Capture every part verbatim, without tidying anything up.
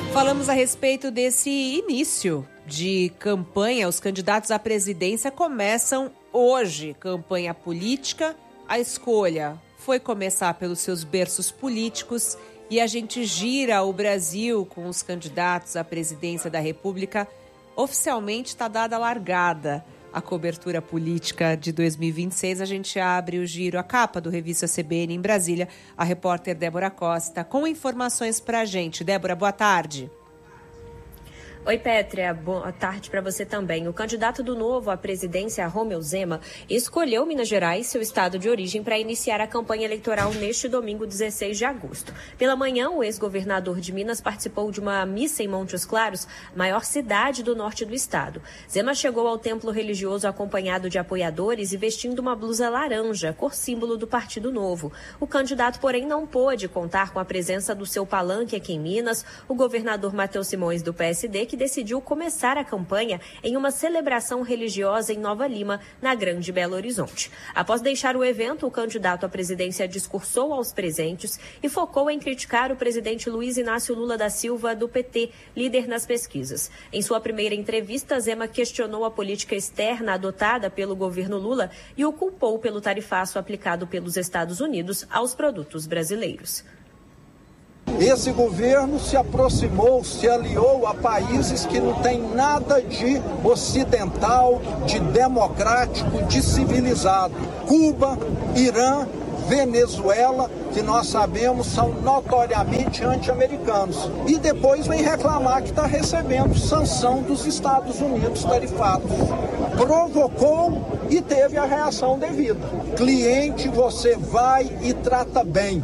Falamos a respeito desse início de campanha. Os candidatos à presidência começam hoje. Campanha política. A escolha foi começar pelos seus berços políticos e a gente gira o Brasil com os candidatos à presidência da República. Oficialmente está dada a largada a cobertura política de dois mil e vinte e seis. A gente abre o giro, a capa do Revista C B N em Brasília. A repórter Débora Costa com informações para a gente. Débora, boa tarde. Oi, Pétria. Boa tarde para você também. O candidato do Novo à presidência, Romeu Zema, escolheu Minas Gerais, seu estado de origem, para iniciar a campanha eleitoral neste domingo, dezesseis de agosto. Pela manhã, o ex-governador de Minas participou de uma missa em Montes Claros, maior cidade do norte do estado. Zema chegou ao templo religioso acompanhado de apoiadores e vestindo uma blusa laranja, cor símbolo do Partido Novo. O candidato, porém, não pôde contar com a presença do seu palanque aqui em Minas, o governador Matheus Simões, do P S D, que decidiu começar a campanha em uma celebração religiosa em Nova Lima, na Grande Belo Horizonte. Após deixar o evento, o candidato à presidência discursou aos presentes e focou em criticar o presidente Luiz Inácio Lula da Silva, do P T, líder nas pesquisas. Em sua primeira entrevista, Zema questionou a política externa adotada pelo governo Lula e o culpou pelo tarifaço aplicado pelos Estados Unidos aos produtos brasileiros. Esse governo se aproximou, se aliou a países que não têm nada de ocidental, de democrático, de civilizado. Cuba, Irã, Venezuela, que nós sabemos são notoriamente anti-americanos. E depois vem reclamar que está recebendo sanção dos Estados Unidos tarifados. Provocou e teve a reação devida. Cliente, você vai e trata bem.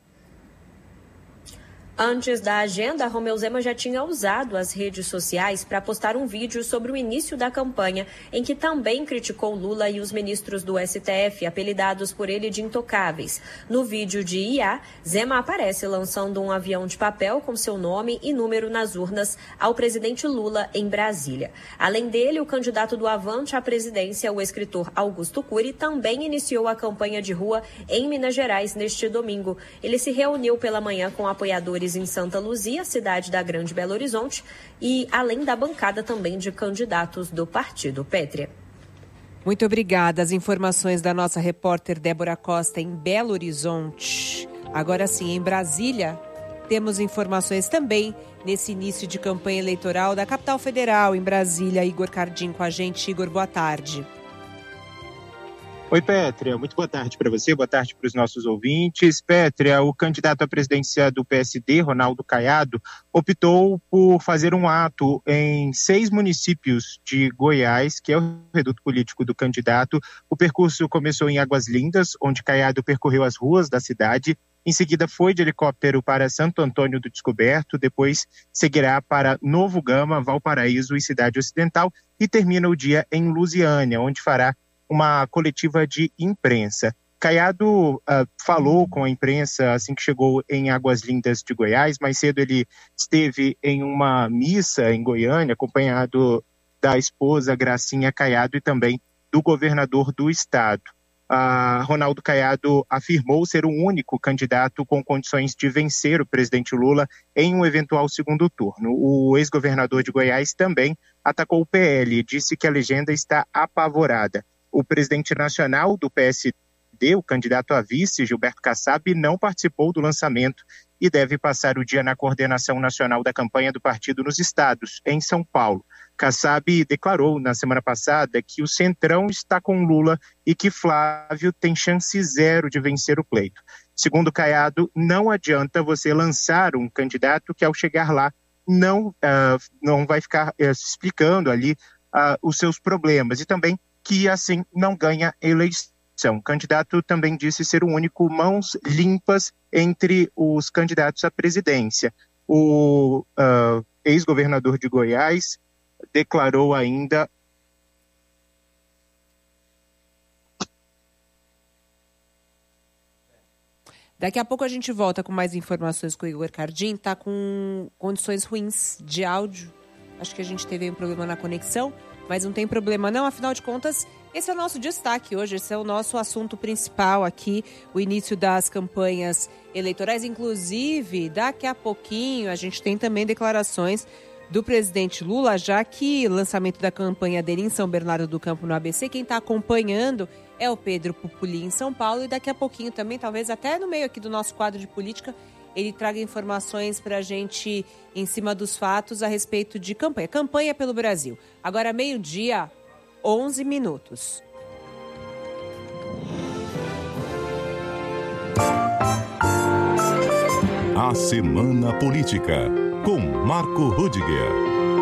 Antes da agenda, Romeu Zema já tinha usado as redes sociais para postar um vídeo sobre o início da campanha, em que também criticou Lula e os ministros do S T F, apelidados por ele de intocáveis. No vídeo de I A, Zema aparece lançando um avião de papel com seu nome e número nas urnas ao presidente Lula em Brasília. Além dele, o candidato do Avante à presidência, o escritor Augusto Cury, também iniciou a campanha de rua em Minas Gerais neste domingo. Ele se reuniu pela manhã com apoiadores em Santa Luzia, cidade da Grande Belo Horizonte, e além da bancada também de candidatos do partido. Pétria. Muito obrigada. As informações da nossa repórter Débora Costa em Belo Horizonte. Agora sim, em Brasília, temos informações também nesse início de campanha eleitoral da capital federal, em Brasília. Igor Cardim com a gente. Igor, boa tarde. Oi, Pétria. Muito boa tarde para você, boa tarde para os nossos ouvintes. Pétria, o candidato à presidência do P S D, Ronaldo Caiado, optou por fazer um ato em seis municípios de Goiás, que é o reduto político do candidato. O percurso começou em Águas Lindas, onde Caiado percorreu as ruas da cidade. Em seguida, foi de helicóptero para Santo Antônio do Descoberto, depois seguirá para Novo Gama, Valparaíso e Cidade Ocidental e termina o dia em Lusiânia, onde fará uma coletiva de imprensa. Caiado uh, falou com a imprensa assim que chegou em Águas Lindas de Goiás. Mais cedo ele esteve em uma missa em Goiânia, acompanhado da esposa Gracinha Caiado e também do governador do estado. Uh, Ronaldo Caiado afirmou ser o único candidato com condições de vencer o presidente Lula em um eventual segundo turno. O ex-governador de Goiás também atacou o P L e disse que a legenda está apavorada. O presidente nacional do P S D, o candidato a vice, Gilberto Kassab, não participou do lançamento e deve passar o dia na coordenação nacional da campanha do partido nos estados, em São Paulo. Kassab declarou na semana passada que o Centrão está com Lula e que Flávio tem chance zero de vencer o pleito. Segundo Caiado, não adianta você lançar um candidato que ao chegar lá não, uh, não vai ficar uh, explicando ali uh, os seus problemas e também que assim não ganha eleição. O candidato também disse ser o único mãos limpas entre os candidatos à presidência. O uh, ex-governador de Goiás declarou ainda... Daqui a pouco a gente volta com mais informações com o Igor Cardim. Está com condições ruins de áudio. Acho que a gente teve um problema na conexão. Mas não tem problema não, afinal de contas, Esse é o nosso destaque hoje, esse é o nosso assunto principal aqui, o início das campanhas eleitorais. Inclusive, daqui a pouquinho a gente tem também declarações do presidente Lula, já que o lançamento da campanha dele em São Bernardo do Campo, no A B C, quem está acompanhando é o Pedro Pupuli em São Paulo, e daqui a pouquinho também, talvez até no meio aqui do nosso quadro de política, ele traga informações para a gente em cima dos fatos a respeito de campanha. Campanha pelo Brasil. Agora, meio-dia, onze minutos. A Semana Política, com Marco Rudiger.